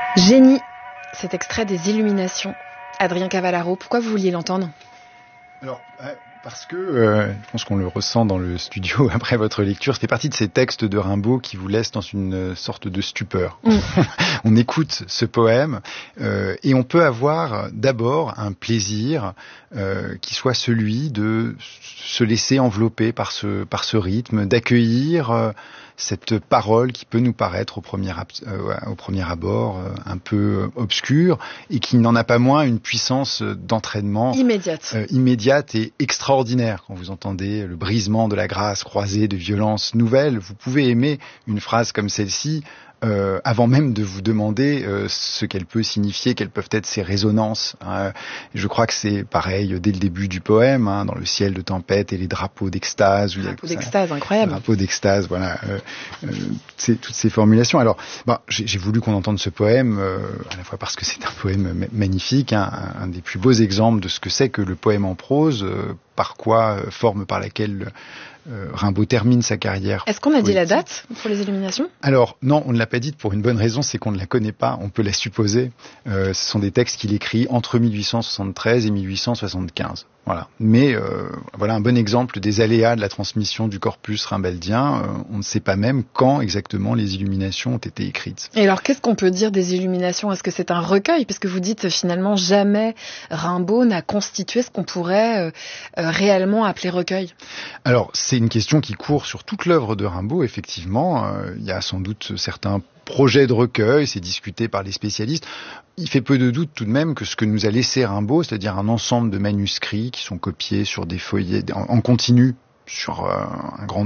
Génie, cet extrait des Illuminations. Adrien Cavallaro, pourquoi vous vouliez l'entendre ? Alors, parce que je pense qu'on le ressent dans le studio après votre lecture, ça fait partie de ces textes de Rimbaud qui vous laissent dans une sorte de stupeur. On écoute ce poème et on peut avoir d'abord un plaisir qui soit celui de se laisser envelopper par ce rythme, d'accueillir cette parole qui peut nous paraître au premier abord un peu obscure et qui n'en a pas moins une puissance d'entraînement immédiate et extraordinaire. Quand vous entendez le brisement de la grâce croisé de violences nouvelles, vous pouvez aimer une phrase comme celle-ci avant même de vous demander ce qu'elle peut signifier, quelles peuvent être ses résonances. Je crois que c'est pareil dès le début du poème, dans le ciel de tempête et les drapeaux d'extase. Drapeaux d'extase, incroyable. Drapeaux d'extase, voilà. Toutes ces formulations. Alors, j'ai voulu qu'on entende ce poème à la fois parce que c'est un poème magnifique, un des plus beaux exemples de ce que c'est que le poème en prose, forme par laquelle Rimbaud termine sa carrière. Est-ce qu'on a dit la date pour les Illuminations ? Alors non, on ne l'a pas dite pour une bonne raison, c'est qu'on ne la connaît pas, on peut la supposer. Ce sont des textes qu'il écrit entre 1873 et 1875. Voilà. Mais voilà un bon exemple des aléas de la transmission du corpus rimbaldien. On ne sait pas même quand exactement les Illuminations ont été écrites. Et alors, qu'est-ce qu'on peut dire des Illuminations ? Est-ce que c'est un recueil ? Parce que vous dites finalement jamais Rimbaud n'a constitué ce qu'on pourrait réellement appeler recueil. Alors, c'est une question qui court sur toute l'œuvre de Rimbaud, effectivement. Il y a sans doute certains projets de recueil, c'est discuté par les spécialistes. Il fait peu de doute tout de même que ce que nous a laissé Rimbaud, c'est-à-dire un ensemble de manuscrits qui sont copiés sur des feuillets en continu sur un grand